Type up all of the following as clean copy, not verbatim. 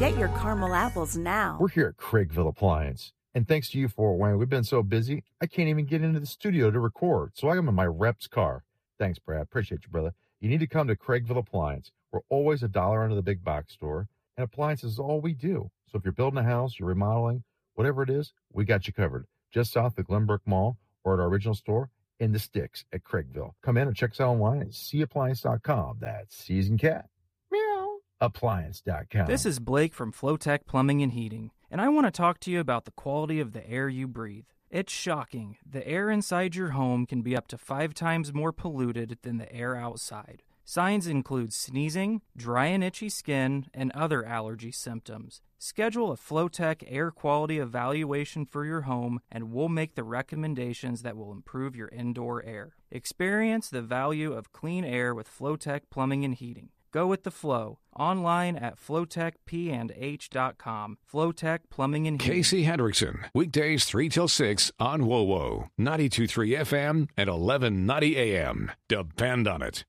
Get your caramel apples now. We're here at Craigville Appliance. And thanks to you, Fort Wayne, we've been so busy, I can't even get into the studio to record. So I'm in my rep's car. Thanks, Brad. Appreciate you, brother. You need to come to Craigville Appliance. We're always $1 under the big box store, and appliances is all we do. So if you're building a house, you're remodeling, whatever it is, we got you covered. Just south of Glenbrook Mall or at our original store in the sticks at Craigville. Come in and check us out online at cappliance.com. That's C as in cat. Meow. Appliance.com. This is Blake from Flowtech Plumbing and Heating, and I want to talk to you about the quality of the air you breathe. It's shocking. The air inside your home can be up to 5 times more polluted than the air outside. Signs include sneezing, dry and itchy skin, and other allergy symptoms. Schedule a Flowtech air quality evaluation for your home, and we'll make the recommendations that will improve your indoor air. Experience the value of clean air with Flowtech Plumbing and Heating. Go with the flow. Online at flowtechpandh.com. Flowtech Plumbing and Heating. Casey Hendrickson, weekdays 3 till 6 on WOWO, 92.3 FM and 1190 AM. Depend on it.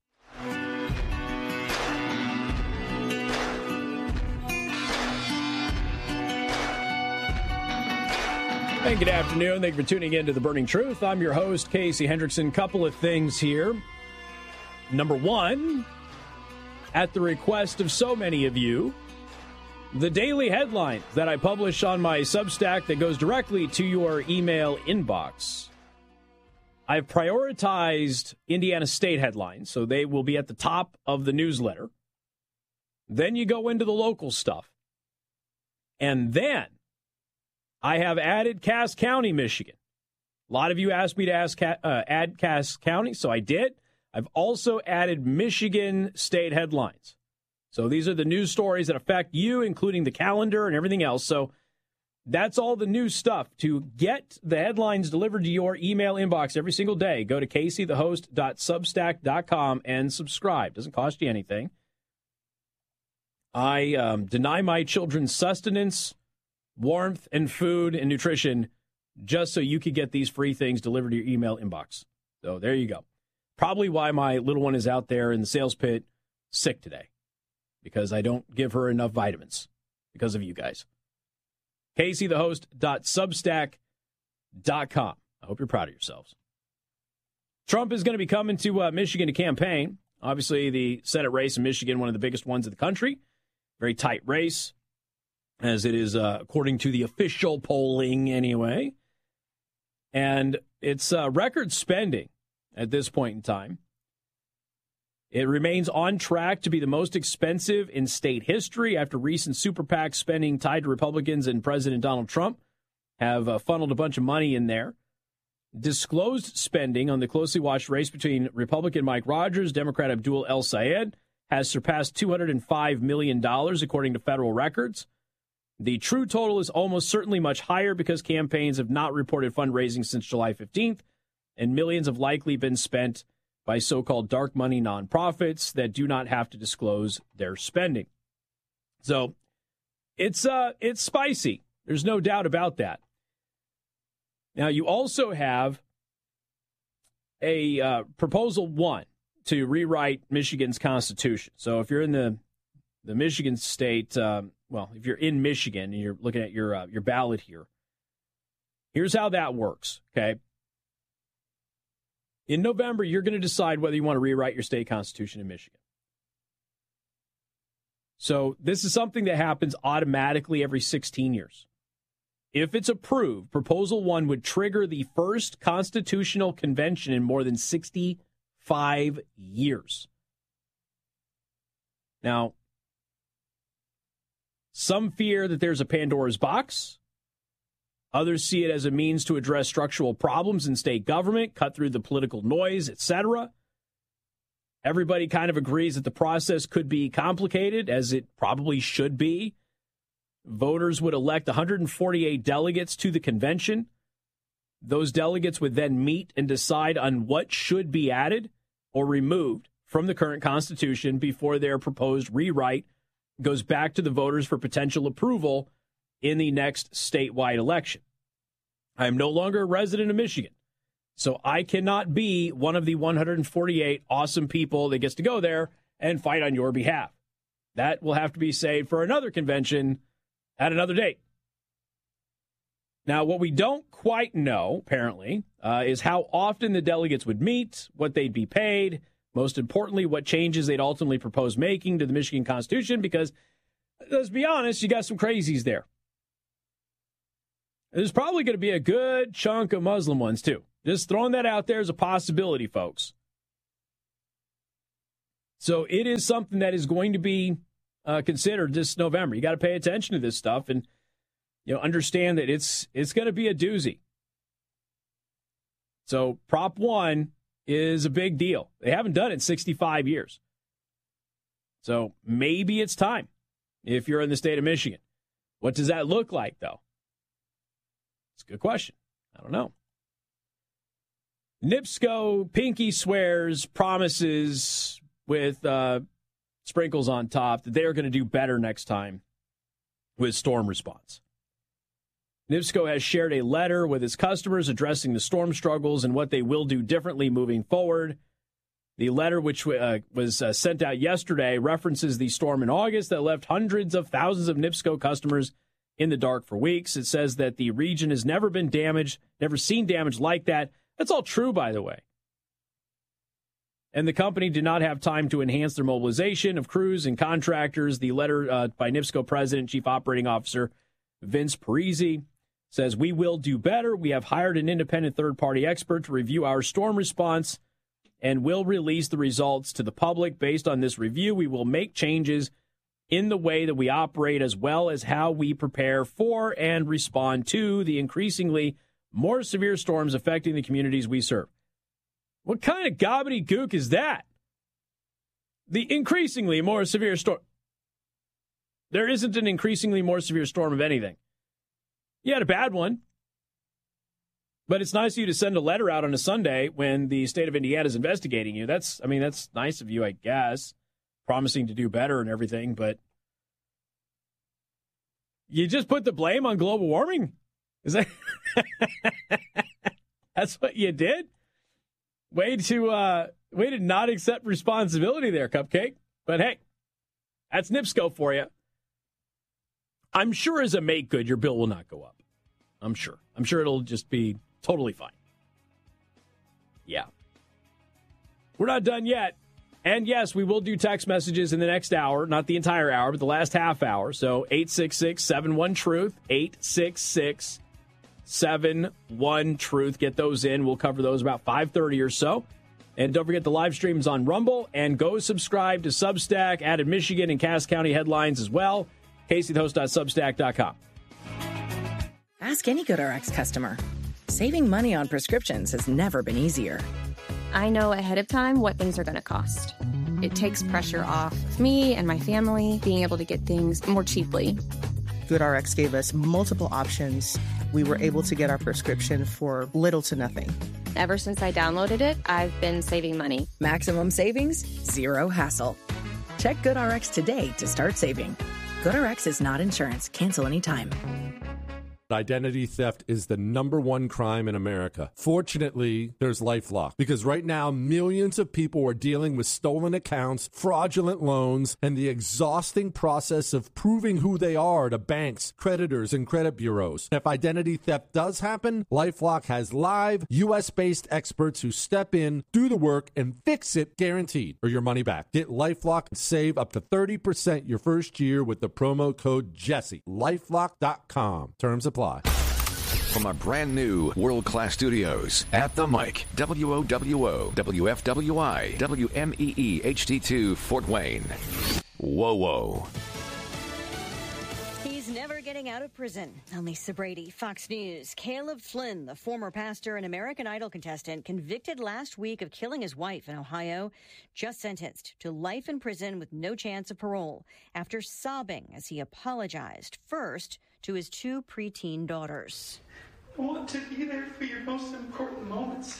Hey, good afternoon. Thank you for tuning in to The Burning Truth. I'm your host, Casey Hendrickson. Couple of things here. Number one, at the request of so many of you, the daily headline that I publish on my Substack that goes directly to your email inbox. I've prioritized Indiana State headlines, so they will be at the top of the newsletter. Then you go into the local stuff. And then I have added Cass County, Michigan. A lot of you asked me to add Cass County, so I did. I've also added Michigan State headlines. So these are the news stories that affect you, including the calendar and everything else. So that's all the new stuff. To get the headlines delivered to your email inbox every single day, go to caseythehost.substack.com and subscribe. Doesn't cost you anything. I deny my children sustenance, warmth, and food and nutrition just so you could get these free things delivered to your email inbox. So there you go. Probably why my little one is out there in the sales pit sick today, because I don't give her enough vitamins because of you guys. caseythehost.substack.com. I hope you're proud of yourselves. Trump is going to be coming to Michigan to campaign. Obviously, the Senate race in Michigan, one of the biggest ones in the country. Very tight race, as it is according to the official polling anyway. And it's record spending at this point in time. It remains on track to be the most expensive in state history after recent super PAC spending tied to Republicans and President Donald Trump have funneled a bunch of money in there. Disclosed spending on the closely watched race between Republican Mike Rogers, Democrat Abdul El Sayed, has surpassed $205 million, according to federal records. The true total is almost certainly much higher because campaigns have not reported fundraising since July 15th, and millions have likely been spent by so-called dark money nonprofits that do not have to disclose their spending. So it's spicy. There's no doubt about that. Now, you also have a Proposal 1 to rewrite Michigan's Constitution. So if you're in the Michigan state, if you're in Michigan and you're looking at your ballot here, here's how that works, okay? In November, you're going to decide whether you want to rewrite your state constitution in Michigan. So this is something that happens automatically every 16 years. If it's approved, Proposal 1 would trigger the first constitutional convention in more than 65 years. Now, some fear that there's a Pandora's box. Others see it as a means to address structural problems in state government, cut through the political noise, etc. Everybody kind of agrees that the process could be complicated, as it probably should be. Voters would elect 148 delegates to the convention. Those delegates would then meet and decide on what should be added or removed from the current Constitution before their proposed rewrite goes back to the voters for potential approval in the next statewide election. I am no longer a resident of Michigan, so I cannot be one of the 148 awesome people that gets to go there and fight on your behalf. That will have to be saved for another convention at another date. Now, what we don't quite know, apparently, is how often the delegates would meet, what they'd be paid, most importantly, what changes they'd ultimately propose making to the Michigan Constitution, because, let's be honest, you got some crazies there. There's probably going to be a good chunk of Muslim ones, too. Just throwing that out there as a possibility, folks. So it is something that is going to be considered this November. You got to pay attention to this stuff and understand that it's going to be a doozy. So Prop 1 is a big deal. They haven't done it in 65 years. So maybe it's time if you're in the state of Michigan. What does that look like, though? It's a good question. I don't know. NIPSCO pinky swears, promises with sprinkles on top that they are going to do better next time with storm response. NIPSCO has shared a letter with its customers addressing the storm struggles and what they will do differently moving forward. The letter, which was sent out yesterday, references the storm in August that left hundreds of thousands of NIPSCO customers in the dark for weeks. It says that the region has never been damaged, never seen damage like that. That's all true, by the way. And the company did not have time to enhance their mobilization of crews and contractors. The letter by NIPSCO President, Chief Operating Officer Vince Parisi says, "We will do better. We have hired an independent third-party expert to review our storm response and will release the results to the public. Based on this review, we will make changes in the way that we operate as well as how we prepare for and respond to the increasingly more severe storms affecting the communities we serve." What kind of gobbledygook is that? The increasingly more severe storm. There isn't an increasingly more severe storm of anything. You had a bad one. But it's nice of you to send a letter out on a Sunday when the state of Indiana is investigating you. That's nice of you, I guess, promising to do better and everything. But you just put the blame on global warming? Is that that's what you did? Way to not accept responsibility there, Cupcake. But hey, that's NIPSCO for you. I'm sure as a make good, your bill will not go up. I'm sure. I'm sure it'll just be totally fine. Yeah. We're not done yet. And yes, we will do text messages in the next hour, not the entire hour, but the last half hour. So 866-71-TRUTH, 866-71-TRUTH. Get those in. We'll cover those about 5:30 or so. And don't forget the live streams on Rumble. And go subscribe to Substack, added Michigan and Cass County headlines as well. CaseyTheHost.substack.com. Ask any GoodRx customer. Saving money on prescriptions has never been easier. I know ahead of time what things are going to cost. It takes pressure off me and my family being able to get things more cheaply. GoodRx gave us multiple options. We were able to get our prescription for little to nothing. Ever since I downloaded it, I've been saving money. Maximum savings, zero hassle. Check GoodRx today to start saving. GoodRx is not insurance. Cancel anytime. Identity theft is the #1 crime in America. Fortunately, there's LifeLock, because right now millions of people are dealing with stolen accounts, fraudulent loans, and the exhausting process of proving who they are to banks, creditors, and credit bureaus. If identity theft does happen, LifeLock has live, U.S.-based experts who step in, do the work, and fix it guaranteed, or your money back. Get LifeLock and save up to 30% your first year with the promo code Jesse. LifeLock.com. Terms apply. From our brand new world-class studios at the mic, WOWO, WFWI, WMEE HD2 Fort Wayne. Whoa. He's never getting out of prison. I'm Lisa Brady, Fox News. Caleb Flynn, the former pastor and American Idol contestant, convicted last week of killing his wife in Ohio, just sentenced to life in prison with no chance of parole after sobbing as he apologized first to his 2 preteen daughters. I want to be there for your most important moments.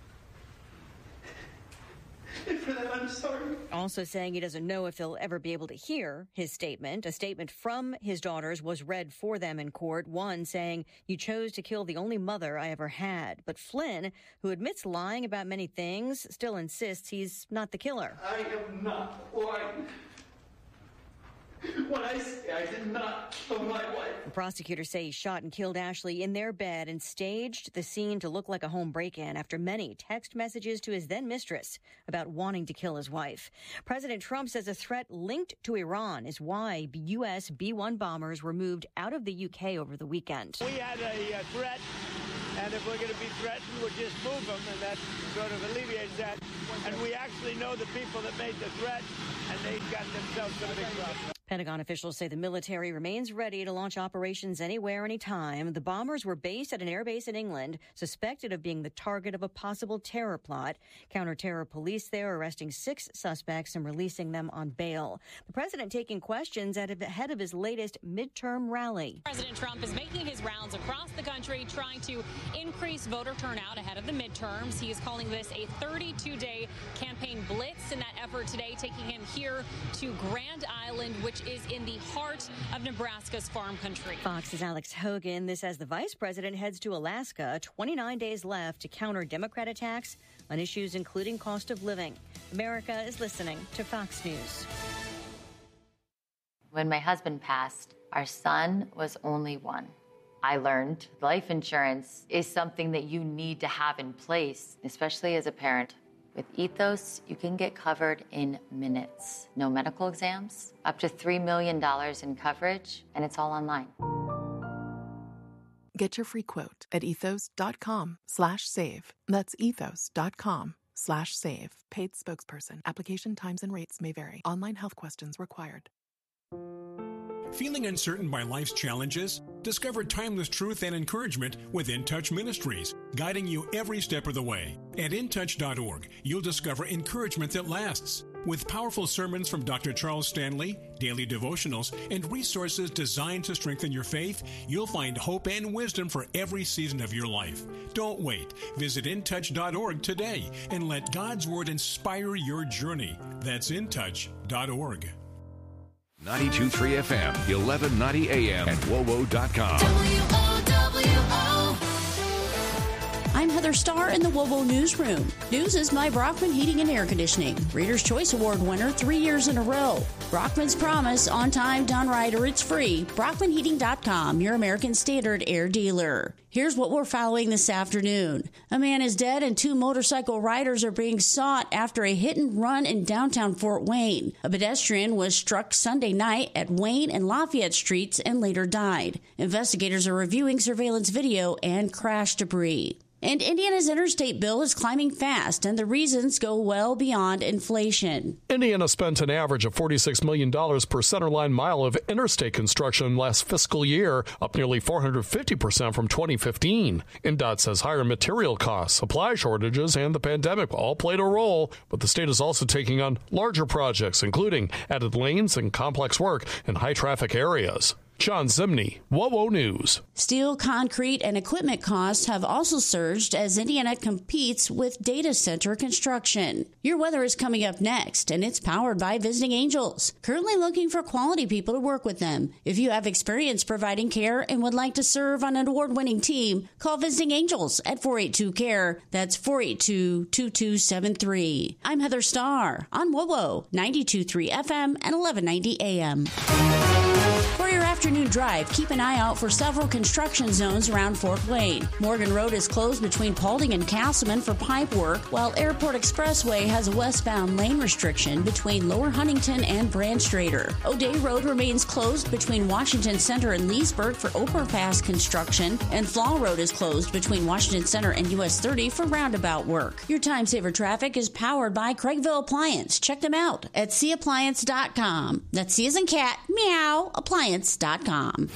And for that, I'm sorry. Also saying he doesn't know if he'll ever be able to hear his statement. A statement from his daughters was read for them in court. One saying, "You chose to kill the only mother I ever had." But Flynn, who admits lying about many things, still insists he's not the killer. I am not lying. when I say I did not kill my wife. Prosecutors say he shot and killed Ashley in their bed and staged the scene to look like a home break-in after many text messages to his then-mistress about wanting to kill his wife. President Trump says a threat linked to Iran is why U.S. B-1 bombers were moved out of the UK over the weekend. We had a threat, and if we're going to be threatened, we'll just move them, and that sort of alleviates that. And we actually know the people that made the threat, and they got themselves some big trouble. Pentagon officials say the military remains ready to launch operations anywhere, anytime. The bombers were based at an airbase in England, suspected of being the target of a possible terror plot. Counter-terror police there arresting 6 suspects and releasing them on bail. The president taking questions ahead of his latest midterm rally. President Trump is making his rounds across the country, trying to increase voter turnout ahead of the midterms. He is calling this a 32-day campaign blitz. In that effort today, taking him here to Grand Island, which is in the heart of Nebraska's farm country. Fox's Alex Hogan. This as the vice president heads to Alaska. 29 days left to counter Democrat attacks on issues including cost of living. America is listening to Fox News. When my husband passed, our son was only 1. I learned life insurance is something that you need to have in place, especially as a parent. With Ethos, you can get covered in minutes. No medical exams, up to $3 million in coverage, and it's all online. Get your free quote at ethos.com/save. That's ethos.com/save. Paid spokesperson. Application times and rates may vary. Online health questions required. Feeling uncertain by life's challenges? Discover timeless truth and encouragement with In Touch Ministries, guiding you every step of the way. At intouch.org, you'll discover encouragement that lasts. With powerful sermons from Dr. Charles Stanley, daily devotionals, and resources designed to strengthen your faith, you'll find hope and wisdom for every season of your life. Don't wait. Visit intouch.org today and let God's Word inspire your journey. That's intouch.org. 92.3 FM, 1190 AM, and WOWO.com. I'm Heather Starr in the WOWO Newsroom. News is by Brockman Heating and Air Conditioning. Reader's Choice Award winner 3 years in a row. Brockman's Promise, on time, done right, or it's free. BrockmanHeating.com, your American Standard air dealer. Here's what we're following this afternoon. A man is dead and 2 motorcycle riders are being sought after a hit and run in downtown Fort Wayne. A pedestrian was struck Sunday night at Wayne and Lafayette Streets and later died. Investigators are reviewing surveillance video and crash debris. And Indiana's interstate bill is climbing fast, and the reasons go well beyond inflation. Indiana spent an average of $46 million per centerline mile of interstate construction last fiscal year, up nearly 450% from 2015. INDOT says higher material costs, supply shortages, and the pandemic all played a role, but the state is also taking on larger projects, including added lanes and complex work in high-traffic areas. John Zimney, WOWO News. Steel, concrete, and equipment costs have also surged as Indiana competes with data center construction. Your weather is coming up next, and it's powered by Visiting Angels. Currently looking for quality people to work with them. If you have experience providing care and would like to serve on an award-winning team, call Visiting Angels at 482-CARE. That's 482-2273. I'm Heather Starr on WOWO, 92.3 FM and 1190 AM. For your afternoon drive, keep an eye out for several construction zones around Fort Wayne. Morgan Road is closed between Paulding and Castleman for pipe work, while Airport Expressway has a westbound lane restriction between Lower Huntington and Brandstrader. O'Day Road remains closed between Washington Center and Leesburg for overpass construction, and Flaw Road is closed between Washington Center and US 30 for roundabout work. Your time saver traffic is powered by Craigville Appliance. Check them out at cappliance.com. That's C as in cat, meow, appliance.com.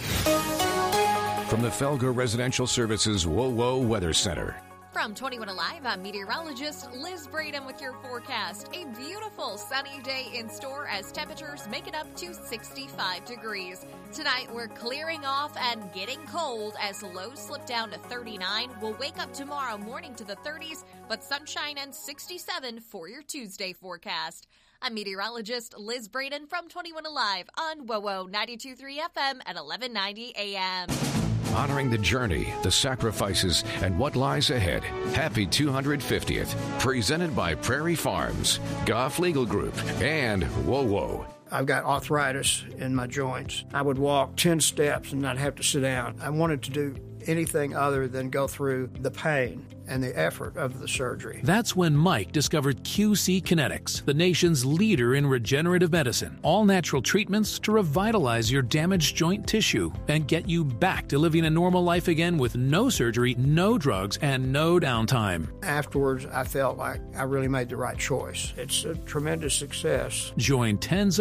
From the Felger Residential Services WOWO Weather Center. From 21 Alive, I'm meteorologist Liz Braden with your forecast. A beautiful sunny day in store as temperatures make it up to 65 degrees. Tonight, we're clearing off and getting cold as lows slip down to 39. We'll wake up tomorrow morning to the 30s, but sunshine and 67 for your Tuesday forecast. I'm meteorologist Liz Braden from 21 Alive on WOWO 92.3 FM at 1190 AM. Honoring the journey, the sacrifices, and what lies ahead. Happy 250th. Presented by Prairie Farms, Goff Legal Group, and WOWO. I've got arthritis in my joints. I would walk 10 steps and not have to sit down. I wanted to do anything other than go through the pain and the effort of the surgery. That's when Mike discovered QC Kinetics, the nation's leader in regenerative medicine. All natural treatments to revitalize your damaged joint tissue and get you back to living a normal life again with no surgery, no drugs, and no downtime. Afterwards, I felt like I really made the right choice. It's a tremendous success. Join tens